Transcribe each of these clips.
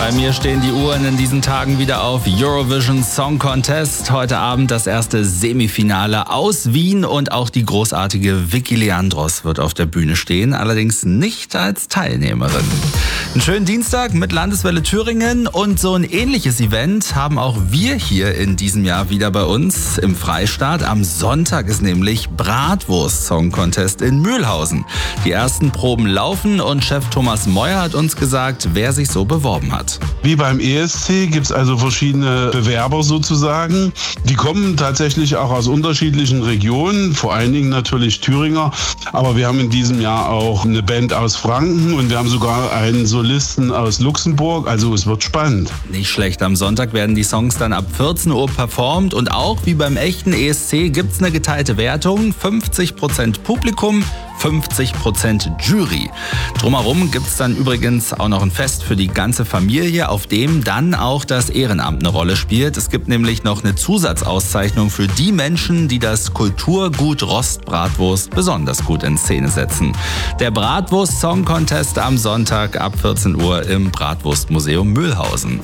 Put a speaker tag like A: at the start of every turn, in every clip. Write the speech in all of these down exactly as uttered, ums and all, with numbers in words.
A: Bei mir stehen die Uhren in diesen Tagen wieder auf Eurovision Song Contest. Heute Abend das erste Semifinale aus Wien und auch die großartige Vicky Leandros wird auf der Bühne stehen, allerdings nicht als Teilnehmerin. Einen schönen Dienstag mit Landeswelle Thüringen und so ein ähnliches Event haben auch wir hier in diesem Jahr wieder bei uns im Freistaat. Am Sonntag ist nämlich Bratwurst Song Contest in Mühlhausen. Die ersten Proben laufen und Chef Thomas Meuer hat uns gesagt, wer sich so beworben hat.
B: Wie beim E S C gibt es also verschiedene Bewerber sozusagen. Die kommen tatsächlich auch aus unterschiedlichen Regionen, vor allen Dingen natürlich Thüringer. Aber wir haben in diesem Jahr auch eine Band aus Franken und wir haben sogar einen Solisten aus Luxemburg. Also es wird spannend.
A: Nicht schlecht, am Sonntag werden die Songs dann ab vierzehn Uhr performt und auch wie beim echten E S C gibt es eine geteilte Wertung. fünfzig Prozent Publikum, fünfzig Prozent Jury. Drumherum gibt es dann übrigens auch noch ein Fest für die ganze Familie, auf dem dann auch das Ehrenamt eine Rolle spielt. Es gibt nämlich noch eine Zusatzauszeichnung für die Menschen, die das Kulturgut Rostbratwurst besonders gut in Szene setzen. Der Bratwurst Song Contest am Sonntag ab vierzehn Uhr im Bratwurstmuseum Mühlhausen.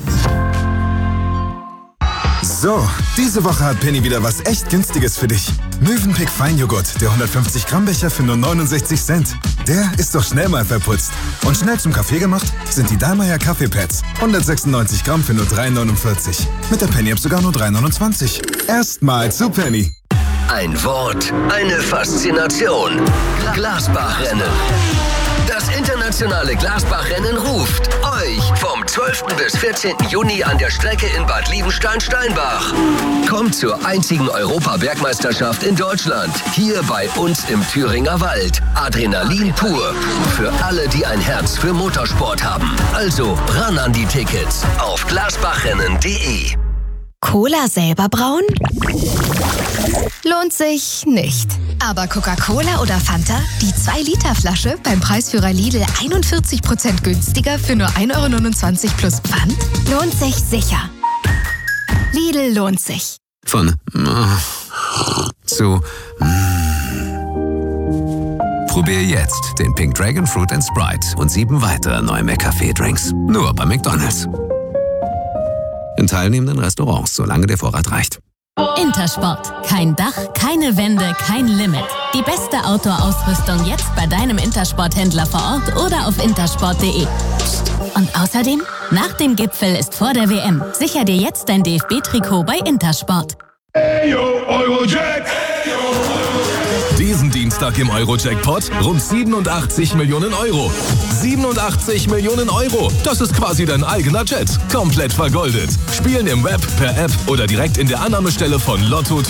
C: So, diese Woche hat Penny wieder was echt Günstiges für dich. Mövenpick Feinjoghurt, der hundertfünfzig Gramm Becher für nur neunundsechzig Cent. Der ist doch schnell mal verputzt. Und schnell zum Kaffee gemacht sind die Dallmayr Kaffeepads. hundertsechsundneunzig Gramm für nur drei neunundvierzig. Mit der Penny-App sogar nur drei neunundzwanzig. Erstmal zu Penny.
D: Ein Wort, eine Faszination. Glasbachrennen. Das internationale Glasbachrennen ruft euch vom zwölften bis vierzehnten Juni an der Strecke in Bad Liebenstein-Steinbach. Kommt zur einzigen Europa-Bergmeisterschaft in Deutschland. Hier bei uns im Thüringer Wald. Adrenalin pur. Für alle, die ein Herz für Motorsport haben. Also ran an die Tickets auf glasbachrennen punkt de.
E: Cola selber brauen? Lohnt sich nicht. Aber Coca-Cola oder Fanta? Die zwei Liter Flasche beim Preisführer Lidl einundvierzig Prozent günstiger für nur ein Euro neunundzwanzig plus Pfand? Lohnt sich sicher. Lidl lohnt sich.
F: Von zu Probier jetzt den Pink Dragon Fruit and Sprite und sieben weitere neue McCafé-Drinks. Nur bei McDonald's. In teilnehmenden Restaurants, solange der Vorrat reicht.
G: Intersport. Kein Dach, keine Wände, kein Limit. Die beste Outdoor-Ausrüstung jetzt bei deinem Intersport-Händler vor Ort oder auf intersport punkt de. Und außerdem, nach dem Gipfel ist vor der W M. Sicher dir jetzt dein D F B-Trikot bei Intersport.
H: Hey yo, Eurojack! Diesen Dienstag im Euro-Jackpot rund siebenundachtzig Millionen Euro. siebenundachtzig Millionen Euro. Das ist quasi dein eigener Jet. Komplett vergoldet. Spielen im Web, per App oder direkt in der Annahmestelle von Lotto.